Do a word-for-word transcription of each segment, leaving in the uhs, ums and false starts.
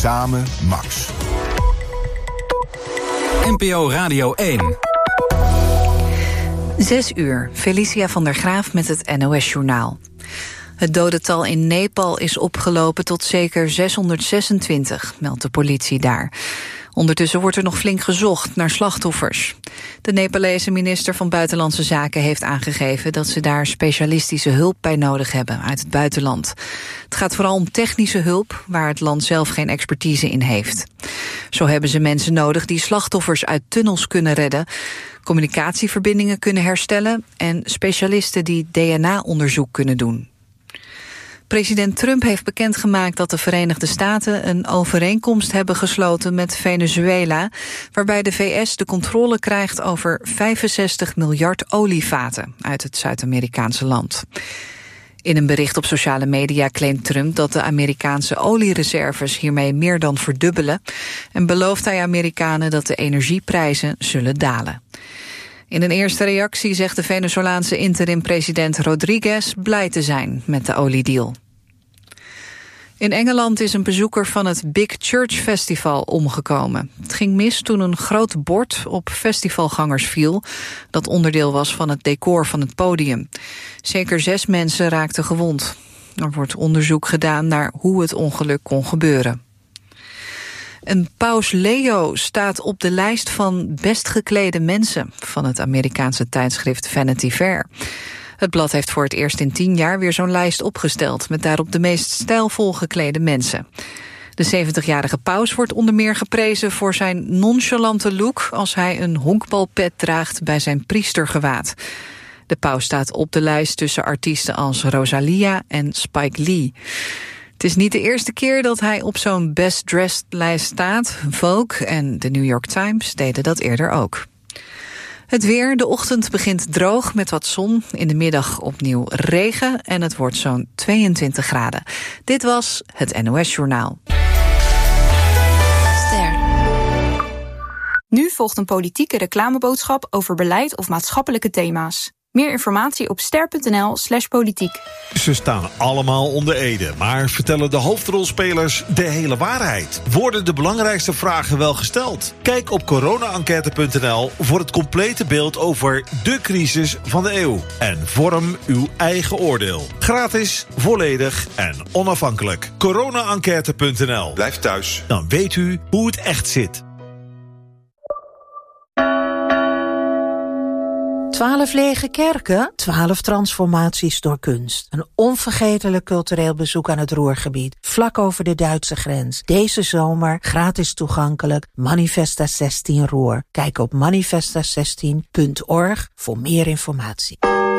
Samen Max. N P O Radio één. Zes uur, Felicia van der Graaf met het N O S-journaal. Het dodental in Nepal is opgelopen tot zeker zeshonderdzesentwintig, meldt de politie daar. Ondertussen wordt er nog flink gezocht naar slachtoffers. De Nepalese minister van Buitenlandse Zaken heeft aangegeven dat ze daar specialistische hulp bij nodig hebben uit het buitenland. Het gaat vooral om technische hulp, waar het land zelf geen expertise in heeft. Zo hebben ze mensen nodig die slachtoffers uit tunnels kunnen redden, communicatieverbindingen kunnen herstellen en specialisten die D N A-onderzoek kunnen doen. President Trump heeft bekendgemaakt dat de Verenigde Staten een overeenkomst hebben gesloten met Venezuela, waarbij de V S de controle krijgt over vijfenzestig miljard olievaten uit het Zuid-Amerikaanse land. In een bericht op sociale media claimt Trump dat de Amerikaanse oliereserves hiermee meer dan verdubbelen en belooft hij Amerikanen dat de energieprijzen zullen dalen. In een eerste reactie zegt de Venezolaanse interim-president Rodriguez blij te zijn met de oliedeal. In Engeland is een bezoeker van het Big Church Festival omgekomen. Het ging mis toen een groot bord op festivalgangers viel, dat onderdeel was van het decor van het podium. Zeker zes mensen raakten gewond. Er wordt onderzoek gedaan naar hoe het ongeluk kon gebeuren. Een paus Leo staat op de lijst van best geklede mensen van het Amerikaanse tijdschrift Vanity Fair. Het blad heeft voor het eerst in tien jaar weer zo'n lijst opgesteld met daarop de meest stijlvol geklede mensen. De zeventigjarige paus wordt onder meer geprezen voor zijn nonchalante look als hij een honkbalpet draagt bij zijn priestergewaad. De paus staat op de lijst tussen artiesten als Rosalia en Spike Lee. Het is niet de eerste keer dat hij op zo'n Best Dressed-lijst staat. Vogue en de New York Times deden dat eerder ook. Het weer, de ochtend begint droog met wat zon. In de middag opnieuw regen en het wordt zo'n tweeëntwintig graden. Dit was het N O S-journaal. Ster. Nu volgt een politieke reclameboodschap over beleid of maatschappelijke thema's. Meer informatie op ster.nl slash politiek. Ze staan allemaal onder Ede, maar vertellen de hoofdrolspelers de hele waarheid? Worden de belangrijkste vragen wel gesteld? Kijk op corona enquête punt n l voor het complete beeld over de crisis van de eeuw. En vorm uw eigen oordeel. Gratis, volledig en onafhankelijk. corona enquête punt n l. Blijf thuis. Dan weet u hoe het echt zit. Twaalf lege kerken, twaalf transformaties door kunst. Een onvergetelijk cultureel bezoek aan het Ruhrgebied, vlak over de Duitse grens. Deze zomer gratis toegankelijk, Manifesta zestien Ruhr. Kijk op manifesta zestien punt org voor meer informatie.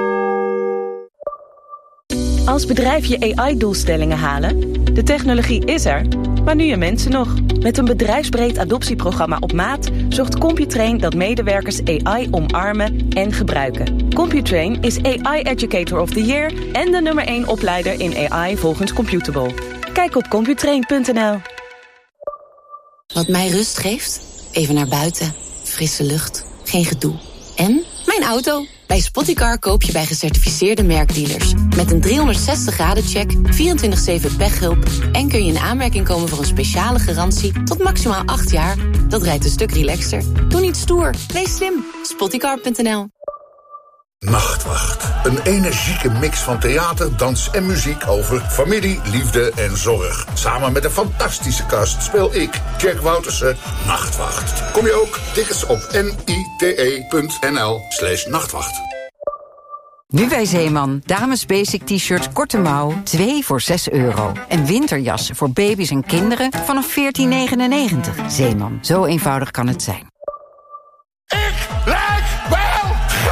Als bedrijf je A I-doelstellingen halen? De technologie is er, maar nu je mensen nog. Met een bedrijfsbreed adoptieprogramma op maat zorgt Computrain dat medewerkers A I omarmen en gebruiken. Computrain is A I Educator of the Year en de nummer één opleider in A I volgens Computable. Kijk op computrain punt n l. Wat mij rust geeft? Even naar buiten. Frisse lucht. Geen gedoe. En mijn auto. Bij Spottycar koop je bij gecertificeerde merkdealers. Met een driehonderdzestig graden check, vierentwintig zeven pechhulp en kun je in aanmerking komen voor een speciale garantie tot maximaal acht jaar. Dat rijdt een stuk relaxter. Doe niet stoer. Wees slim. Spottycar punt n l. Nachtwacht. Een energieke mix van theater, dans en muziek over familie, liefde en zorg. Samen met een fantastische cast speel ik, Jack Woutersen, Nachtwacht. Kom je ook? Tickets op nite punt n l slash nachtwacht. Nu bij Zeeman. Dames basic t-shirt korte mouw, twee voor zes euro. En winterjassen voor baby's en kinderen vanaf veertien negenennegentig. Zeeman, zo eenvoudig kan het zijn. Ik lijk wel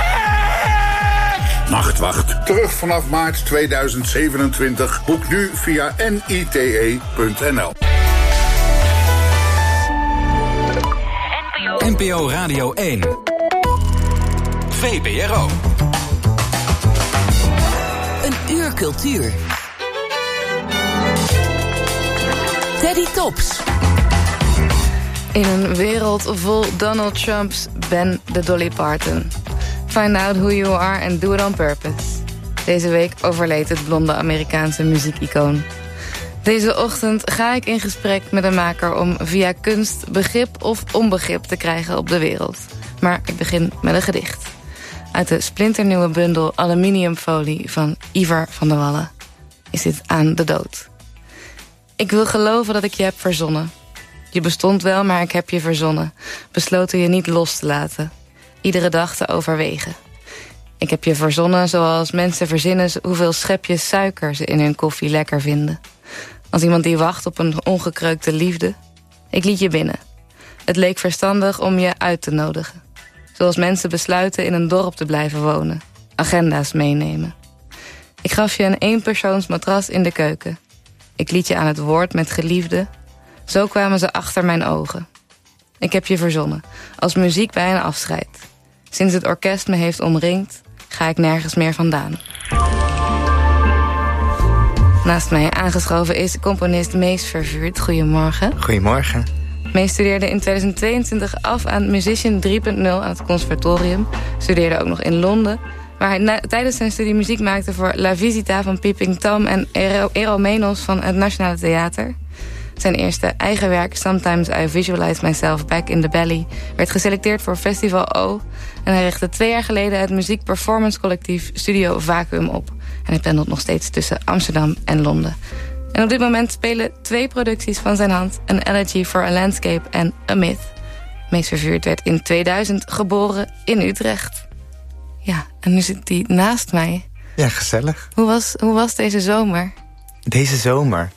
gek! Nachtwacht. Terug vanaf maart tweeduizend zevenentwintig. Boek nu via nite punt n l. N P O Radio één. V P R O. Een uur cultuur. Teddy Tops. In een wereld vol Donald Trumps ben de Dolly Parton. Find out who you are and do it on purpose. Deze week overleed het blonde Amerikaanse muziekicoon. Deze ochtend ga ik in gesprek met een maker om via kunst begrip of onbegrip te krijgen op de wereld. Maar ik begin met een gedicht. Uit de splinternieuwe bundel Aluminiumfolie van Ivar van der Wallen is dit Aan de dood. Ik wil geloven dat ik je heb verzonnen. Je bestond wel, maar ik heb je verzonnen. Besloten je niet los te laten. Iedere dag te overwegen. Ik heb je verzonnen zoals mensen verzinnen hoeveel schepjes suiker ze in hun koffie lekker vinden. Als iemand die wacht op een ongekreukte liefde. Ik liet je binnen. Het leek verstandig om je uit te nodigen. Zoals mensen besluiten in een dorp te blijven wonen. Agenda's meenemen. Ik gaf je een eenpersoonsmatras in de keuken. Ik liet je aan het woord met geliefde. Zo kwamen ze achter mijn ogen. Ik heb je verzonnen, als muziek bij een afscheid. Sinds het orkest me heeft omringd, ga ik nergens meer vandaan. Naast mij aangeschoven is componist Mees Vervuurt. Goedemorgen. Goedemorgen. Mees studeerde in tweeduizend tweeëntwintig af aan Musician drie punt nul aan het conservatorium. Studeerde ook nog in Londen, waar hij na, tijdens zijn studie muziek maakte voor La Visita van Peeping Tom en Eromenos van het Nationale Theater. Zijn eerste eigen werk, Sometimes I Visualize Myself Back in the Belly, werd geselecteerd voor Festival O. En hij richtte twee jaar geleden het muziekperformance collectief Studio Vacuum op. En hij pendelt nog steeds tussen Amsterdam en Londen. En op dit moment spelen twee producties van zijn hand: An Elegy for a Landscape en A Myth. Mees Vervuurt werd in tweeduizend geboren in Utrecht. Ja, en nu zit hij naast mij. Ja, gezellig. Hoe was, hoe was deze zomer? Deze zomer?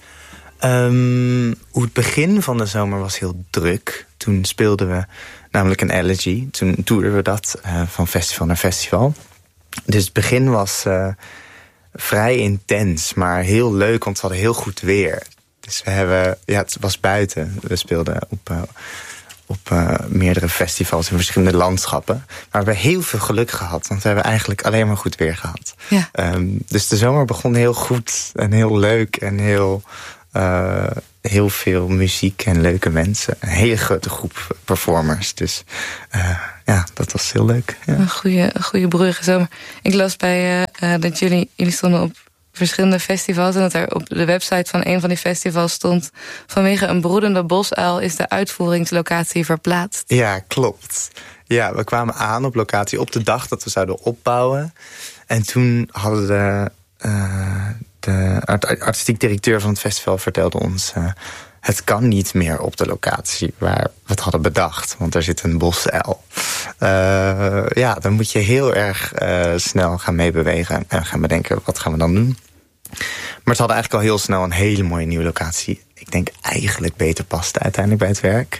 Um, hoe het begin van de zomer was heel druk. Toen speelden we namelijk een Elegy. Toen toerden we dat uh, van festival naar festival. Dus het begin was uh, vrij intens, maar heel leuk, want we hadden heel goed weer. Dus we hebben, ja, het was buiten. We speelden op, uh, op uh, meerdere festivals in verschillende landschappen. Maar we hebben heel veel geluk gehad, want we hebben eigenlijk alleen maar goed weer gehad. Ja. Um, dus de zomer begon heel goed en heel leuk en heel... Uh, heel veel muziek en leuke mensen. Een hele grote groep performers. Dus uh, ja, dat was heel leuk. Ja. Een goede, een goede broerige zomer. Ik las bij uh, dat jullie, jullie stonden op verschillende festivals... en dat er op de website van een van die festivals stond... vanwege een broedende bosuil is de uitvoeringslocatie verplaatst. Ja, klopt. Ja, we kwamen aan op locatie op de dag dat we zouden opbouwen. En toen hadden de... Uh, De artistiek directeur van het festival vertelde ons... Uh, het kan niet meer op de locatie waar we het hadden bedacht. Want er zit een bosuil. Uh, ja, dan moet je heel erg uh, snel gaan meebewegen... en gaan bedenken, wat gaan we dan doen? Maar het hadden eigenlijk al heel snel een hele mooie nieuwe locatie. Ik denk eigenlijk beter past uiteindelijk bij het werk.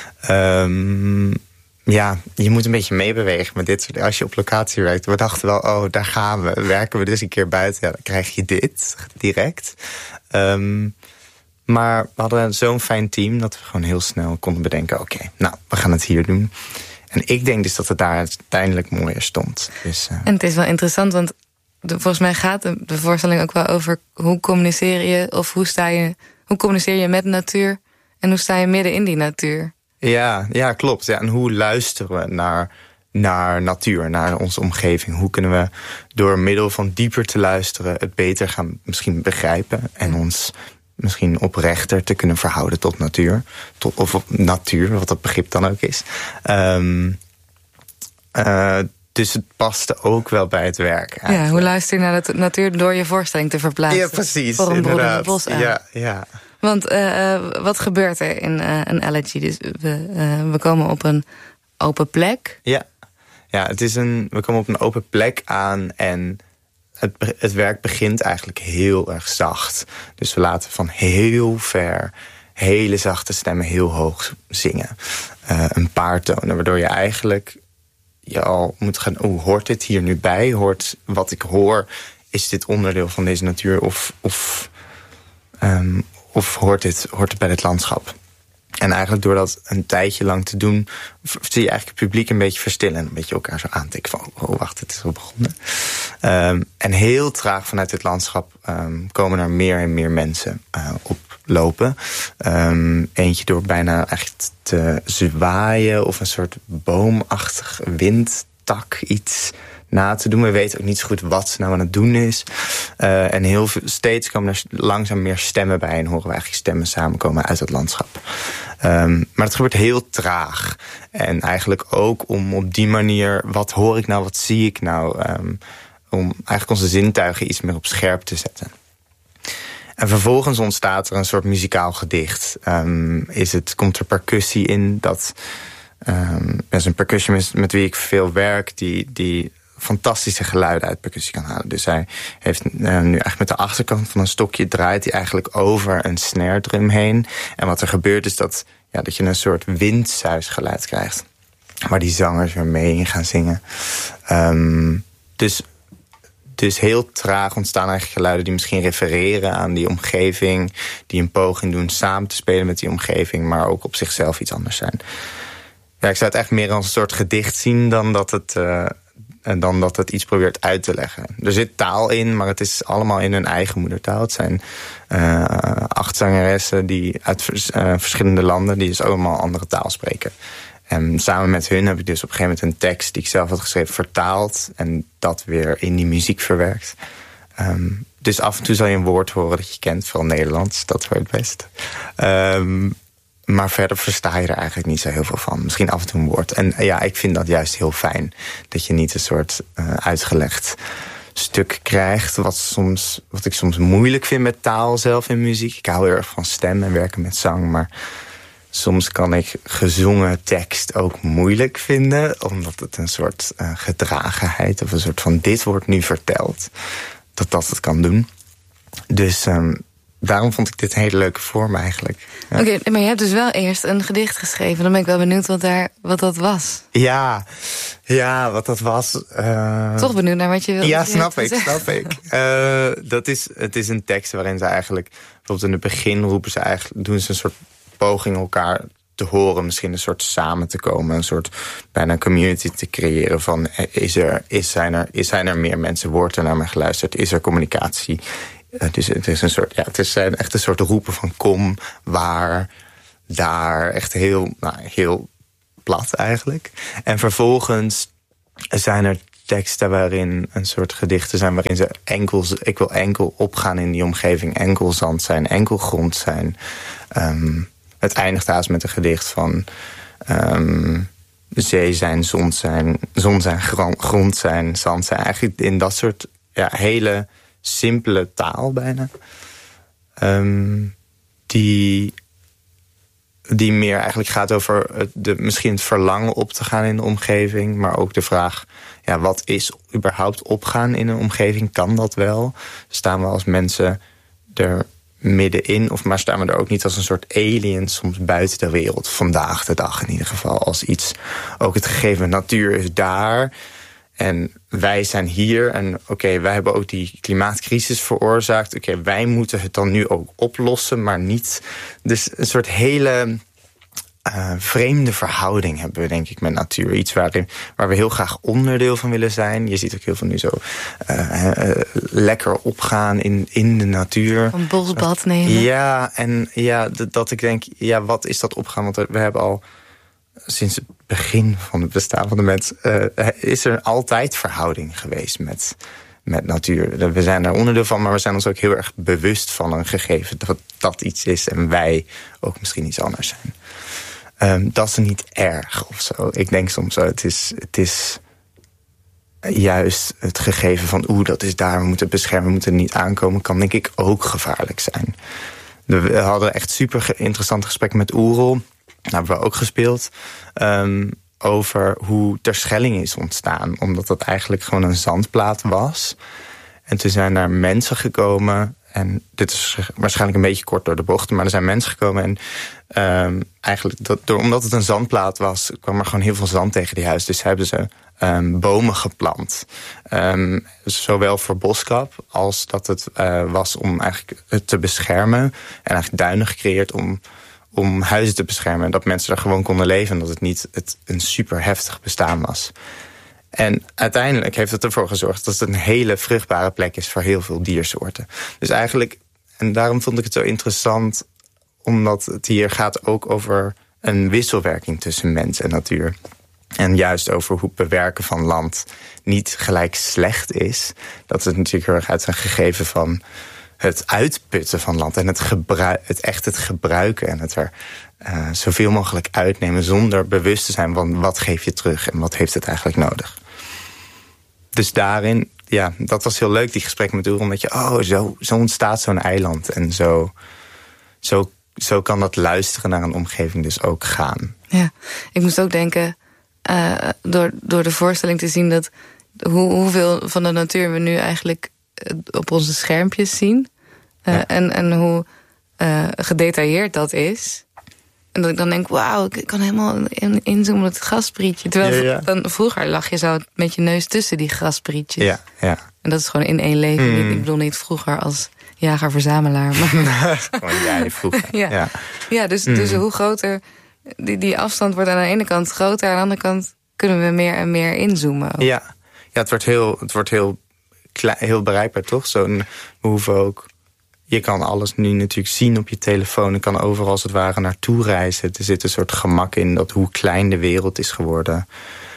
Um, Ja, je moet een beetje meebewegen met dit soort... Als je op locatie werkt, we dachten wel, oh, daar gaan we. Werken we dus een keer buiten, ja, dan krijg je dit direct. Um, maar we hadden zo'n fijn team dat we gewoon heel snel konden bedenken... oké, okay, nou, we gaan het hier doen. En ik denk dus dat het daar uiteindelijk mooier stond. Dus, uh... En het is wel interessant, want de, volgens mij gaat de, de voorstelling ook wel over... hoe communiceer je, of hoe, sta je, hoe communiceer je met de natuur... en hoe sta je midden in die natuur... Ja, ja, klopt. Ja, en hoe luisteren we naar, naar natuur, naar onze omgeving? Hoe kunnen we door middel van dieper te luisteren... het beter gaan misschien begrijpen... en ons misschien oprechter te kunnen verhouden tot natuur. Tot, of op natuur, wat dat begrip dan ook is. Um, uh, dus het paste ook wel bij het werk. Eigenlijk. Ja, hoe luister je naar de natuur door je voorstelling te verplaatsen? Ja, precies. Voor een inderdaad. Bos ja, ja. Want uh, uh, wat gebeurt er in uh, een Elegy? Dus we, uh, we komen op een open plek. Ja, ja het is een, we komen op een open plek aan en het, het werk begint eigenlijk heel erg zacht. Dus we laten van heel ver hele zachte stemmen heel hoog zingen. Uh, een paar tonen, waardoor je eigenlijk je al moet gaan... oh, hoort dit hier nu bij? Hoort wat ik hoor, is dit onderdeel van deze natuur? Of... of um, Of hoort dit, hoort het bij het landschap? En eigenlijk door dat een tijdje lang te doen... zie je eigenlijk het publiek een beetje verstillen. Een beetje elkaar zo aantikken van... oh, wacht, het is al begonnen. Um, en heel traag vanuit het landschap... Um, komen er meer en meer mensen uh, oplopen. Um, eentje door bijna echt te zwaaien... of een soort boomachtig windtak iets na te doen. We weten ook niet zo goed wat ze nou aan het doen is. Uh, en heel veel, steeds komen er langzaam meer stemmen bij en horen we eigenlijk stemmen samenkomen uit het landschap. Um, maar het gebeurt heel traag. En eigenlijk ook om op die manier, wat hoor ik nou, wat zie ik nou, um, om eigenlijk onze zintuigen iets meer op scherp te zetten. En vervolgens ontstaat er een soort muzikaal gedicht. Um, is het, komt er percussie in. Dat um, is een percussionist met wie ik veel werk, die, die fantastische geluiden uit percussie kan halen. Dus hij heeft uh, nu eigenlijk met de achterkant van een stokje draait hij eigenlijk over een snare drum heen. En wat er gebeurt is dat, ja, dat je een soort windsuisgeluid krijgt. Waar die zangers weer mee in gaan zingen. Um, dus... Dus heel traag ontstaan eigenlijk geluiden die misschien refereren aan die omgeving. Die een poging doen samen te spelen met die omgeving. Maar ook op zichzelf iets anders zijn. Ja, ik zou het echt meer als een soort gedicht zien dan dat het, uh, dan dat het iets probeert uit te leggen. Er zit taal in, maar het is allemaal in hun eigen moedertaal. Het zijn uh, acht zangeressen die uit vers, uh, verschillende landen die dus allemaal andere taal spreken. En samen met hun heb ik dus op een gegeven moment een tekst die ik zelf had geschreven vertaald. En dat weer in die muziek verwerkt. Um, dus af en toe zal je een woord horen dat je kent, vooral Nederlands. Dat wordt het best. Um, maar verder versta je er eigenlijk niet zo heel veel van. Misschien af en toe een woord. En ja, ik vind dat juist heel fijn. Dat je niet een soort uh, uitgelegd stuk krijgt. Wat, soms, wat ik soms moeilijk vind met taal zelf in muziek. Ik hou heel erg van stem en werken met zang, maar soms kan ik gezongen tekst ook moeilijk vinden, omdat het een soort uh, gedragenheid of een soort van dit wordt nu verteld, dat dat het kan doen. Dus um, daarom vond ik dit een hele leuke vorm eigenlijk. Ja. Oké, okay, maar je hebt dus wel eerst een gedicht geschreven. Dan ben ik wel benieuwd wat, daar, wat dat was. Ja, ja, wat dat was. Uh... Toch benieuwd naar wat je wilde. Ja, snap ik, snap ik. Uh, dat is, het is een tekst waarin ze eigenlijk, bijvoorbeeld in het begin roepen ze eigenlijk, doen ze een soort poging elkaar te horen, misschien een soort samen te komen, een soort bijna community te creëren van is er, is, zijn, er, is zijn er meer mensen, wordt er naar me geluisterd, is er communicatie. Uh, dus het is een soort, ja, het is echt een soort roepen van kom, waar, daar, echt heel, nou, heel plat eigenlijk. En vervolgens zijn er teksten waarin een soort gedichten zijn waarin ze enkel, ik wil enkel opgaan in die omgeving, enkel zand zijn, enkel grond zijn. Um, Het eindigt haast met een gedicht van um, zee zijn, zon zijn, zon zijn, grond zijn, zand zijn. Eigenlijk in dat soort ja, hele simpele taal bijna. Um, die, die meer eigenlijk gaat over het, de, misschien het verlangen op te gaan in de omgeving. Maar ook de vraag, ja, wat is überhaupt opgaan in een omgeving? Kan dat wel? Staan we als mensen er middenin, of maar staan we er ook niet als een soort alien soms buiten de wereld, vandaag de dag in ieder geval, als iets, ook het gegeven natuur is daar en wij zijn hier en oké, okay, wij hebben ook die klimaatcrisis veroorzaakt, oké, okay, wij moeten het dan nu ook oplossen, maar niet, dus een soort hele Uh, vreemde verhouding hebben we denk ik met natuur. Iets waarin, waar we heel graag onderdeel van willen zijn. Je ziet ook heel veel nu zo uh, uh, lekker opgaan in, in de natuur. Een bosbad nemen. Ja, en ja, d- dat ik denk, ja, wat is dat opgaan? Want we hebben al sinds het begin van het bestaan van de mens Uh, is er altijd verhouding geweest met, met natuur. We zijn er onderdeel van, maar we zijn ons ook heel erg bewust van een gegeven dat dat iets is en wij ook misschien iets anders zijn. Um, dat is niet erg of zo. Ik denk soms zo, het is, het is juist het gegeven van oeh, dat is daar, we moeten beschermen, we moeten er niet aankomen, kan denk ik ook gevaarlijk zijn. We hadden echt super interessante gesprekken met Oerol. Dat hebben we ook gespeeld. Um, over hoe Terschelling is ontstaan. Omdat dat eigenlijk gewoon een zandplaat was. En toen zijn daar mensen gekomen. En dit is waarschijnlijk een beetje kort door de bocht. Maar er zijn mensen gekomen. En um, eigenlijk, dat, door, omdat het een zandplaat was, kwam er gewoon heel veel zand tegen die huis. Dus hebben ze um, bomen geplant. Um, zowel voor boskap als dat het uh, was om eigenlijk het te beschermen. En eigenlijk duinen gecreëerd om, om huizen te beschermen. Dat mensen er gewoon konden leven. En dat het niet het, een super heftig bestaan was. En uiteindelijk heeft het ervoor gezorgd dat het een hele vruchtbare plek is voor heel veel diersoorten. Dus eigenlijk, en daarom vond ik het zo interessant, omdat het hier gaat ook over een wisselwerking tussen mens en natuur. En juist over hoe het bewerken van land niet gelijk slecht is. Dat is natuurlijk heel erg uit een gegeven van het uitputten van land. En het, gebruik, het echt het gebruiken en het er uh, zoveel mogelijk uitnemen zonder bewust te zijn van wat geef je terug en wat heeft het eigenlijk nodig. Dus daarin, ja, dat was heel leuk, die gesprekken met Oer, omdat je, oh, zo, zo ontstaat zo'n eiland. En zo, zo, zo kan dat luisteren naar een omgeving dus ook gaan. Ja, ik moest ook denken, uh, door, door de voorstelling te zien dat hoe, hoeveel van de natuur we nu eigenlijk op onze schermpjes zien. Uh, ja. en, en hoe uh, gedetailleerd dat is. En dat ik dan denk, wauw, ik kan helemaal in, inzoomen op het grasprietje. Terwijl ja, ja. Dan, vroeger lag je zo met je neus tussen die grasprietjes. Ja, ja. En dat is gewoon in één leven. Mm. Ik bedoel niet vroeger als jager-verzamelaar. Maar gewoon jij vroeger. ja, ja. ja dus, mm. dus hoe groter die, die afstand wordt aan de ene kant groter. Aan de andere kant kunnen we meer en meer inzoomen. Ook. Ja, ja het wordt heel, het wordt heel, klein, heel bereikbaar, toch? Zo'n, we hoeven ook... Je kan alles nu natuurlijk zien op je telefoon. Je kan overal als het ware naartoe reizen. Er zit een soort gemak in dat hoe klein de wereld is geworden.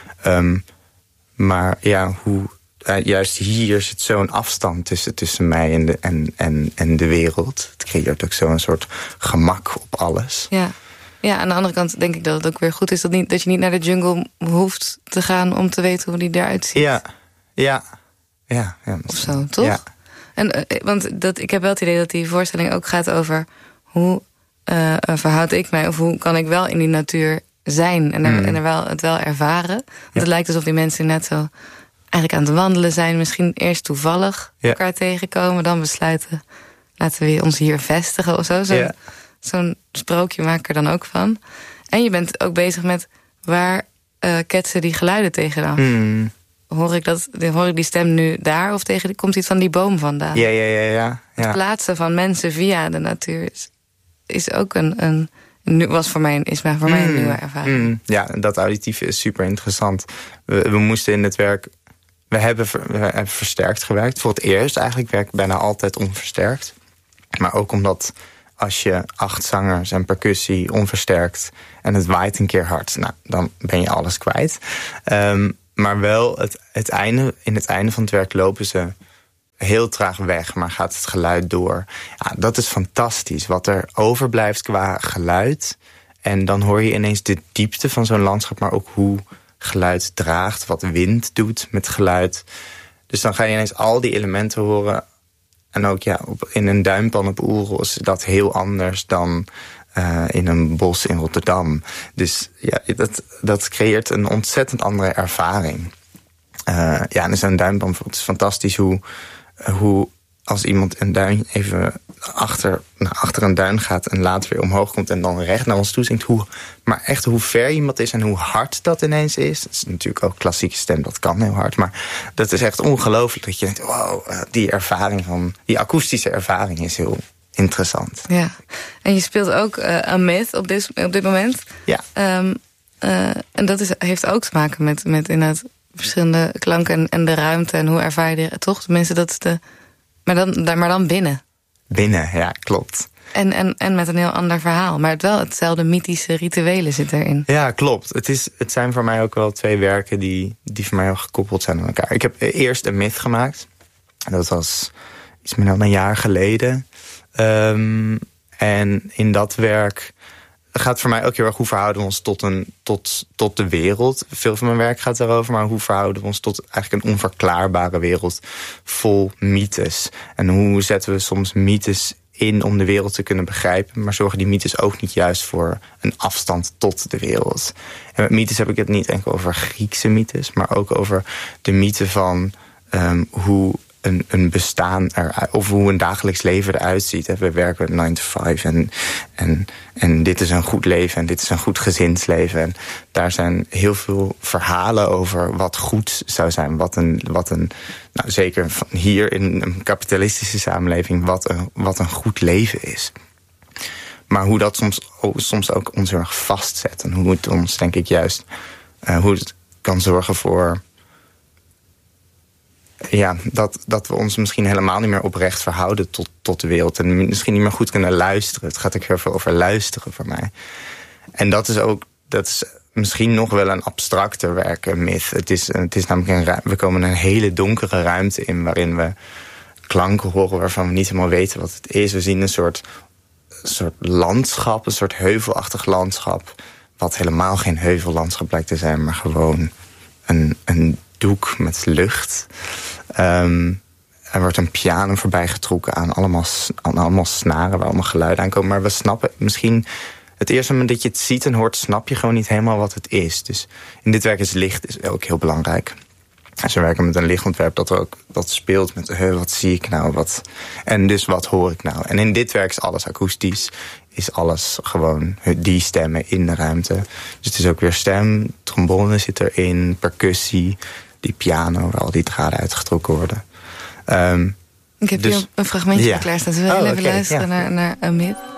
Um, maar ja, hoe, uh, juist hier zit zo'n afstand tussen, tussen mij en de, en, en, en de wereld. Het creëert ook zo'n soort gemak op alles. Ja. Ja, aan de andere kant denk ik dat het ook weer goed is... dat, niet, dat je niet naar de jungle hoeft te gaan om te weten hoe die eruit ziet. Ja, ja. ja, ja of zo, toch? Ja. En, want dat, ik heb wel het idee dat die voorstelling ook gaat over... hoe uh, verhoud ik mij of hoe kan ik wel in die natuur zijn... en er, mm. en er wel, het wel ervaren. Want ja. Het lijkt alsof die mensen net zo eigenlijk aan het wandelen zijn... misschien eerst toevallig ja. elkaar tegenkomen... dan besluiten, laten we ons hier vestigen of zo. Zo'n, ja. zo'n sprookje maak ik er dan ook van. En je bent ook bezig met waar uh, ketsen die geluiden tegenaan. Mm. Hoor ik, dat, hoor ik die stem nu daar of tegen, komt iets van die boom vandaan? Ja, ja, ja. ja, ja. Het plaatsen van mensen via de natuur is, is ook een, een, een... was voor mij, is voor mij een nieuwe ervaring. Mm, ja, dat auditieve is super interessant. We, we moesten in het werk... We hebben, we hebben versterkt gewerkt. Voor het eerst eigenlijk werk ik bijna altijd onversterkt. Maar ook omdat als je acht zangers en percussie onversterkt... en het waait een keer hard, nou, dan ben je alles kwijt. Um, Maar wel, het, het einde, in het einde van het werk lopen ze heel traag weg... maar gaat het geluid door. Ja, dat is fantastisch, wat er overblijft qua geluid. En dan hoor je ineens de diepte van zo'n landschap... maar ook hoe geluid draagt, wat wind doet met geluid. Dus dan ga je ineens al die elementen horen. En ook ja, op, in een duimpan op Oerol is dat heel anders dan... Uh, in een bos in Rotterdam. Dus ja, dat, dat creëert een ontzettend andere ervaring. Uh, ja, en zo'n duimband, het is fantastisch hoe, hoe als iemand een duin even achter, nou, achter een duin gaat... en later weer omhoog komt en dan recht naar ons toe zingt... Hoe, maar echt hoe ver iemand is en hoe hard dat ineens is. Dat is natuurlijk ook klassieke stem, dat kan heel hard. Maar dat is echt ongelooflijk dat je denkt... wow, die ervaring van, die akoestische ervaring is heel... interessant. Ja, en je speelt ook uh, een myth op dit, op dit moment. Ja. Um, uh, en dat is, heeft ook te maken met, met inderdaad verschillende klanken en, en de ruimte... en hoe ervaar je het toch? Tenminste, dat is de... Maar dan, maar dan binnen. Binnen, ja, klopt. En, en, en met een heel ander verhaal. Maar het wel hetzelfde mythische rituelen zit erin. Ja, klopt. Het, is, het zijn voor mij ook wel twee werken die, die voor mij heel gekoppeld zijn aan elkaar. Ik heb eerst een myth gemaakt. Dat was iets meer dan een jaar geleden... Um, en in dat werk gaat voor mij ook heel erg... hoe verhouden we ons tot, een, tot, tot de wereld. Veel van mijn werk gaat daarover, maar hoe verhouden we ons... tot eigenlijk een onverklaarbare wereld vol mythes. En hoe zetten we soms mythes in om de wereld te kunnen begrijpen... maar zorgen die mythes ook niet juist voor een afstand tot de wereld. En met mythes heb ik het niet enkel over Griekse mythes... maar ook over de mythe van um, hoe... Een, een bestaan eruit, of hoe een dagelijks leven eruit ziet. We werken nine to five en, en, en dit is een goed leven en dit is een goed gezinsleven. En daar zijn heel veel verhalen over wat goed zou zijn. Wat een, wat een nou zeker hier in een kapitalistische samenleving, wat een, wat een goed leven is. Maar hoe dat soms, soms ook ons heel erg vastzet. En hoe het ons, denk ik, juist uh, hoe het kan zorgen voor... Ja, dat, dat we ons misschien helemaal niet meer oprecht verhouden tot, tot de wereld. En misschien niet meer goed kunnen luisteren. Het gaat ook heel veel over luisteren voor mij. En dat is ook, dat is misschien nog wel een abstracter werk, een myth. Het is, het is namelijk een ruimte, we komen een hele donkere ruimte in waarin we klanken horen waarvan we niet helemaal weten wat het is. We zien een soort, soort landschap, een soort heuvelachtig landschap, wat helemaal geen heuvellandschap blijkt te zijn, maar gewoon een, een doek met lucht. Um, er wordt een piano voorbij getrokken aan allemaal, aan allemaal snaren waar allemaal geluiden aankomen. Maar we snappen misschien, het eerste moment dat je het ziet en hoort, snap je gewoon niet helemaal wat het is. Dus in dit werk is licht is ook heel belangrijk. En ze werken met een lichtontwerp dat er ook dat speelt met uh, wat zie ik nou, wat en dus wat hoor ik nou. En in dit werk is alles akoestisch, is alles gewoon die stemmen in de ruimte. Dus het is ook weer stem, trombone zit erin, percussie, die piano waar al die draden uitgetrokken worden. Um, ik heb dus, hier een fragmentje ja. klaarstaan. Dus we willen oh, even okay, luisteren ja. naar, naar een myth.